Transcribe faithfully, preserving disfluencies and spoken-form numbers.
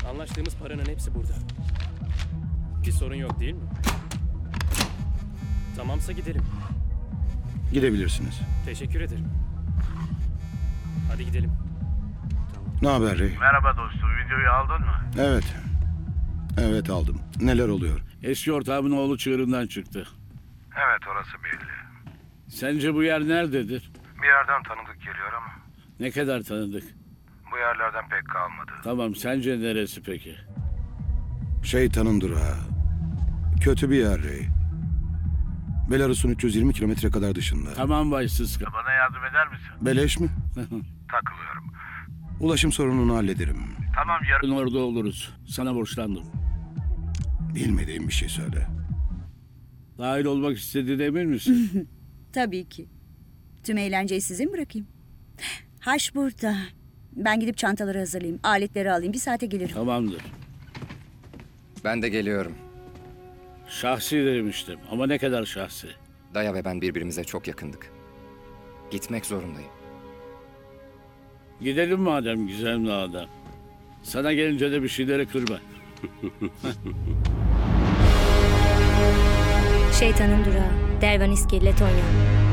Anlaştığımız paranın hepsi burada. Bir sorun yok değil mi? Tamamsa gidelim. Gidebilirsiniz. Teşekkür ederim. Hadi gidelim. Ne haber Rey? Merhaba dostum, videoyu aldın mı? Evet. Evet aldım. Neler oluyor? Eski ortağımın oğlu çığırından çıktı. Evet, orası belli. Sence bu yer nerededir? Bir yerden tanıdık geliyor ama Ne kadar tanıdık? bu yerlerden pek kalmadı. Tamam, sence neresi peki? Şeytanın durağı. Kötü bir yer Rey. Belarus'un üç yüz yirmi kilometre kadar dışında. Tamam Bay Sıska. Bana yardım eder misin? Beleş mi? Takılıyorum. Ulaşım sorununu hallederim. Tamam, yarın Yarın orada oluruz. Sana borçlandım. Bilmediğim bir şey söyle. Dahil olmak istediğine emin misin? Tabii ki. Tüm eğlenceyi size mi bırakayım? Haş burada. Ben gidip çantaları hazırlayayım. Aletleri alayım. Bir saate gelirim. Tamamdır. Ben de geliyorum. Şahsi demiştim ama ne kadar şahsi? Daya ve ben birbirimize çok yakındık. Gitmek zorundayım. Gidelim madem gizemli adam. Sana gelince de bir şeyleri kırma. Şeytanın durağı. Dervaniski, Letonya.